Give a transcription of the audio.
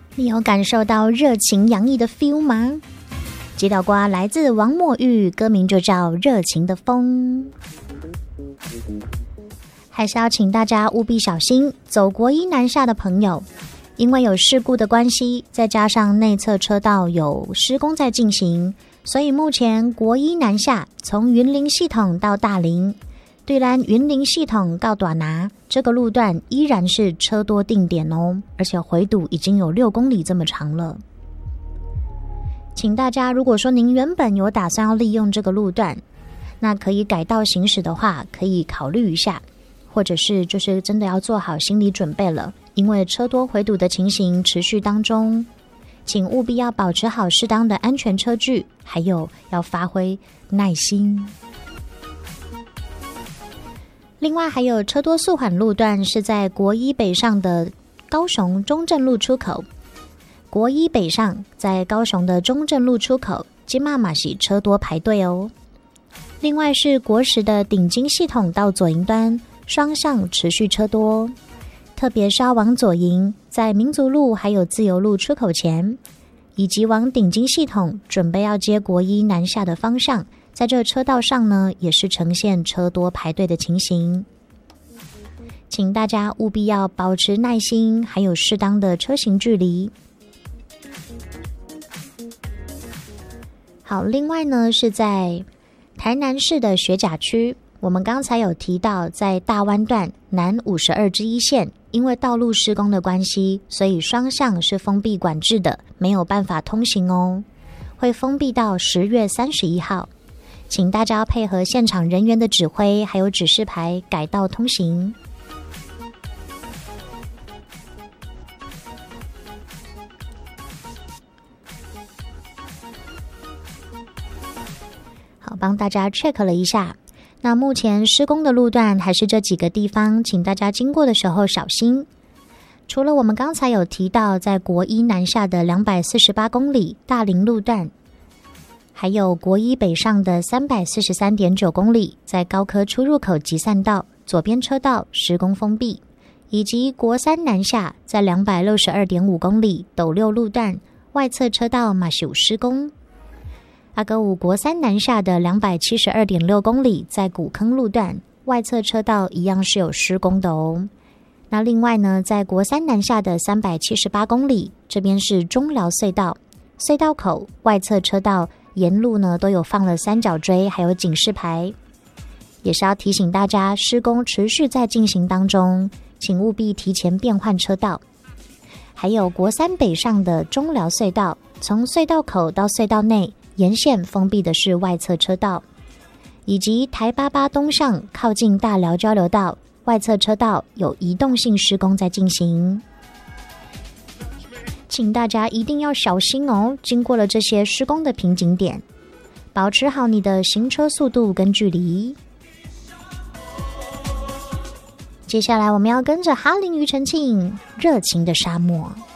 你有感受到热情洋溢的 feel 吗？吉岛瓜来自王墨玉，歌名就叫《热情的风》。还是要请大家务必小心，走国一南下的朋友，因为有事故的关系，再加上内侧车道有施工在进行，所以目前国一南下从云林系统到大林，对兰云林系统到大拿，这个路段依然是车多定点哦，而且回堵已经有6公里这么长了。请大家如果说您原本有打算要利用这个路段，那可以改道行驶的话，可以考虑一下，或者是就是真的要做好心理准备了，因为车多回堵的情形持续当中，请务必要保持好适当的安全车距，还有要发挥耐心。另外还有车多速缓路段是在国一北上的高雄中正路出口，国一北上在高雄的中正路出口，今嘛嘛是车多排队哦。另外是国十的顶金系统到左营端双向持续车多，特别是要往左营，在民族路还有自由路出口前，以及往顶金系统准备要接国一南下的方向，在这车道上呢，也是呈现车多排队的情形。请大家务必要保持耐心，还有适当的车行距离。好，另外呢是在台南市的学甲区，我们刚才有提到，在大湾段南52之1线，因为道路施工的关系，所以双向是封闭管制的，没有办法通行哦，会封闭到10月31号。请大家要配合现场人员的指挥，还有指示牌改道通行。好，帮大家 check 了一下，那目前施工的路段还是这几个地方，请大家经过的时候小心。除了我们刚才有提到在国一南下的248公里大林路段，还有国一北上的343.9公里在高科出入口集散道左边车道施工封闭，以及国三南下在262.5公里斗六路段外侧车道嘛是有施工。阿哥五国三南下的272.6公里在古坑路段外侧车道一样是有施工的哦。那另外呢，在国三南下的378公里，这边是中寮隧道，隧道口外侧车道沿路呢都有放了三角锥，还有警示牌，也是要提醒大家施工持续在进行当中，请务必提前变换车道。还有国三北上的中寮隧道，从隧道口到隧道内沿线封闭的是外侧车道，以及台88东上靠近大寮交流道外侧车道有移动性施工在进行，请大家一定要小心哦。经过了这些施工的瓶颈点，保持好你的行车速度跟距离。接下来我们要跟着哈林庾澄庆热情的沙漠。